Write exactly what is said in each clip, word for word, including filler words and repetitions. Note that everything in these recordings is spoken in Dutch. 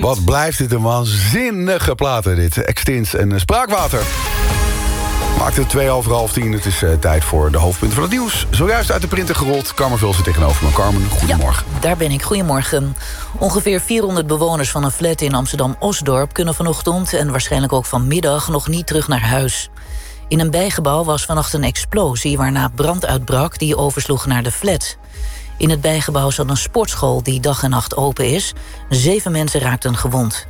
Wat blijft dit een waanzinnige platen, dit. Extins en Spraakwater. Maakt het twee over half tien. Het is uh, tijd voor de hoofdpunten van het nieuws. Zojuist uit de printer gerold. Carmen Vulsen tegenover me. Carmen, goedemorgen. Ja, daar ben ik. Goedemorgen. Ongeveer vierhonderd bewoners van een flat in Amsterdam-Osdorp... kunnen vanochtend en waarschijnlijk ook vanmiddag nog niet terug naar huis. In een bijgebouw was vannacht een explosie... waarna brand uitbrak die oversloeg naar de flat. In het bijgebouw zat een sportschool die dag en nacht open is. Zeven mensen raakten gewond.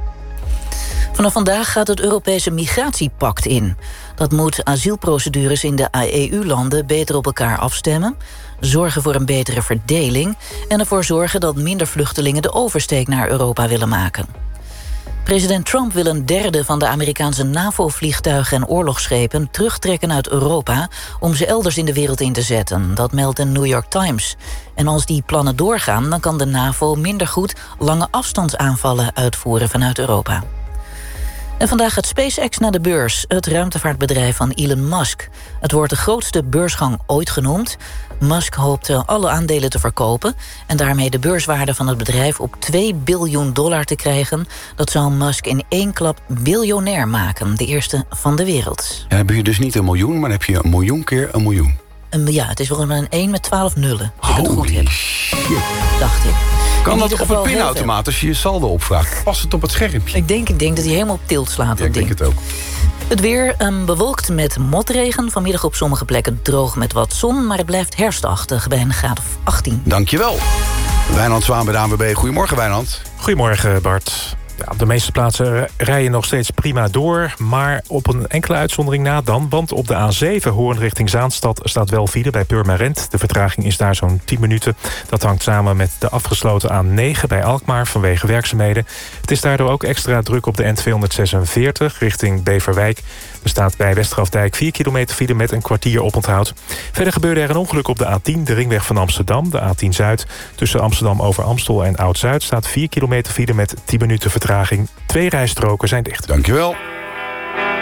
Vanaf vandaag gaat het Europese migratiepact in. Dat moet asielprocedures in de E U-landen beter op elkaar afstemmen... zorgen voor een betere verdeling... en ervoor zorgen dat minder vluchtelingen de oversteek naar Europa willen maken. President Trump wil een derde van de Amerikaanse NAVO-vliegtuigen en oorlogsschepen terugtrekken uit Europa om ze elders in de wereld in te zetten. Dat meldt de New York Times. En als die plannen doorgaan, dan kan de NAVO minder goed lange afstandsaanvallen uitvoeren vanuit Europa. En vandaag gaat SpaceX naar de beurs, het ruimtevaartbedrijf van Elon Musk. Het wordt de grootste beursgang ooit genoemd. Musk hoopt alle aandelen te verkopen en daarmee de beurswaarde van het bedrijf op twee biljoen dollar te krijgen. Dat zou Musk in één klap biljonair maken, de eerste van de wereld. Ja, dan heb je dus niet een miljoen, maar dan heb je een miljoen keer een miljoen. Um, ja, het is wel een één met twaalf nullen, als ik het goed heb. Shit. Dacht ik. Kan dat op een pinautomaat als je je saldo opvraagt? Past het op het schermpje? Ik denk, ik denk dat hij helemaal op tilt slaat. Ja, ik denk het ook. Het weer um, bewolkt met motregen. Vanmiddag op sommige plekken droog met wat zon. Maar het blijft herfstachtig bij een graad of achttien. Dankjewel. Wijnand Zwaan bij de A N W B. Goedemorgen, Wijnand. Goedemorgen, Bart. Ja, op de meeste plaatsen rijden nog steeds prima door. Maar op een enkele uitzondering na dan. Want op de A zeven Hoorn richting Zaanstad staat wel file bij Purmerend. De vertraging is daar zo'n tien minuten. Dat hangt samen met de afgesloten A negen bij Alkmaar vanwege werkzaamheden. Het is daardoor ook extra druk op de N tweehonderdzesenveertig richting Beverwijk. Er staat bij Westgrafdijk vier kilometer file met een kwartier oponthoud. Verder gebeurde er een ongeluk op de A tien, de ringweg van Amsterdam, de A tien Zuid. Tussen Amsterdam over Amstel en Oud-Zuid staat vier kilometer file met tien minuten vertraging. Twee rijstroken zijn dicht. Dankjewel.